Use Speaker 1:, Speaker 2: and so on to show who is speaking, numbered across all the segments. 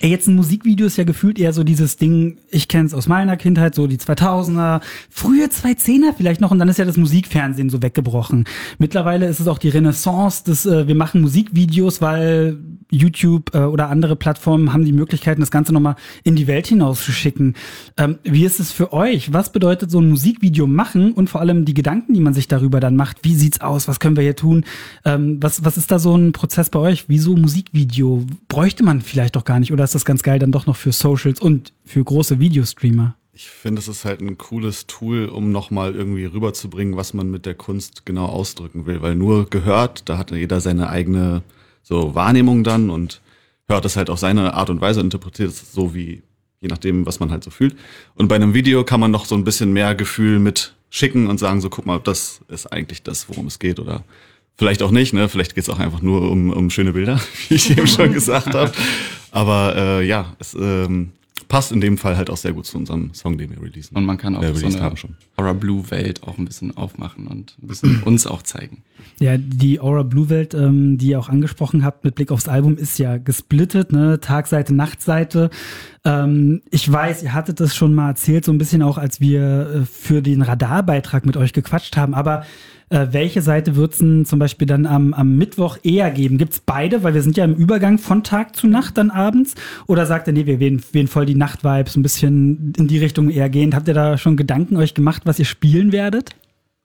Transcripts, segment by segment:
Speaker 1: Ey, jetzt ein Musikvideo ist ja gefühlt eher so dieses Ding, ich kenne es aus meiner Kindheit, so die 2000er, frühe 2010er vielleicht noch und dann ist ja das Musikfernsehen so weggebrochen. Mittlerweile ist es auch die Renaissance des, wir machen Musikvideos, weil YouTube oder andere Plattformen haben die Möglichkeiten, das Ganze nochmal in die Welt hinauszuschicken. Wie ist es für euch? Was bedeutet so ein Musikvideo machen und vor allem die Gedanken, die man sich darüber dann macht? Wie sieht's aus? Was können wir hier tun? Was ist da so ein Prozess bei euch? Wieso Musikvideo? Bräuchte man vielleicht doch gar nicht? Oder ist das ganz geil dann doch noch für Socials und für große Videostreamer?
Speaker 2: Ich finde, es ist halt ein cooles Tool, um nochmal irgendwie rüberzubringen, was man mit der Kunst genau ausdrücken will. Weil nur gehört, da hat jeder seine eigene so Wahrnehmung dann und hört es halt auf seine Art und Weise, interpretiert es so wie, je nachdem, was man halt so fühlt. Und bei einem Video kann man noch so ein bisschen mehr Gefühl mit schicken und sagen so, guck mal, das ist eigentlich das, worum es geht oder vielleicht auch nicht, ne? Vielleicht geht es auch einfach nur um schöne Bilder, wie ich eben schon gesagt habe. Aber es passt in dem Fall halt auch sehr gut zu unserem Song, den wir releasen.
Speaker 3: Und man kann auch so eine Aura Blue Welt auch ein bisschen aufmachen und ein bisschen uns auch zeigen.
Speaker 1: Ja, die Aura Blue Welt, die ihr auch angesprochen habt mit Blick aufs Album, ist ja gesplittet, ne? Tagseite, Nachtseite. Ich weiß, ihr hattet das schon mal erzählt, so ein bisschen auch, als wir für den Radarbeitrag mit euch gequatscht haben, aber welche Seite wird's denn zum Beispiel dann am Mittwoch eher geben? Gibt's beide? Weil wir sind ja im Übergang von Tag zu Nacht dann abends. Oder sagt ihr, nee, wir wählen voll die Nacht-Vibes, ein bisschen in die Richtung eher gehend. Habt ihr da schon Gedanken euch gemacht, was ihr spielen werdet?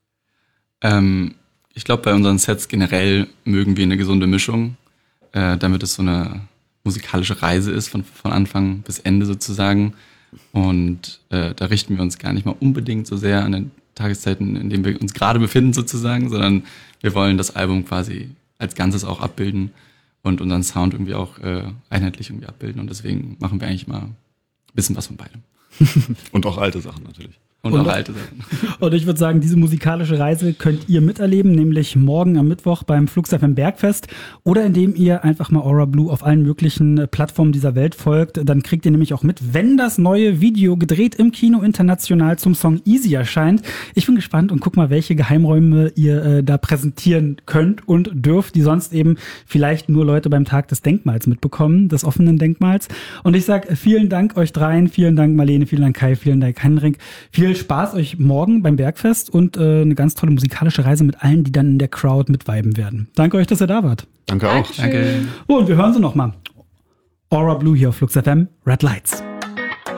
Speaker 3: Ich glaube, bei unseren Sets generell mögen wir eine gesunde Mischung, damit es so eine musikalische Reise ist, von Anfang bis Ende sozusagen. Und da richten wir uns gar nicht mal unbedingt so sehr an den Tageszeiten, in denen wir uns gerade befinden sozusagen, sondern wir wollen das Album quasi als Ganzes auch abbilden und unseren Sound irgendwie auch einheitlich irgendwie abbilden und deswegen machen wir eigentlich mal ein bisschen was von beidem.
Speaker 2: Und auch alte Sachen natürlich.
Speaker 3: Und auch alte Sachen.
Speaker 1: Und ich würde sagen, diese musikalische Reise könnt ihr miterleben, nämlich morgen am Mittwoch beim Flux FM Bergfest oder indem ihr einfach mal Aura Blue auf allen möglichen Plattformen dieser Welt folgt. Dann kriegt ihr nämlich auch mit, wenn das neue Video gedreht im Kino international zum Song Easy erscheint. Ich bin gespannt und guck mal, welche Geheimräume ihr da präsentieren könnt und dürft, die sonst eben vielleicht nur Leute beim Tag des Denkmals mitbekommen, des offenen Denkmals. Und ich sag vielen Dank euch dreien, vielen Dank Marlene, vielen Dank Kai, vielen Dank Henrik. Viel Spaß euch morgen beim Bergfest und eine ganz tolle musikalische Reise mit allen, die dann in der Crowd mitviben werden. Danke euch, dass ihr da wart.
Speaker 2: Danke auch.
Speaker 3: Danke.
Speaker 1: Oh, und wir hören sie nochmal. Aura Blue hier auf Flux FM, Red Lights.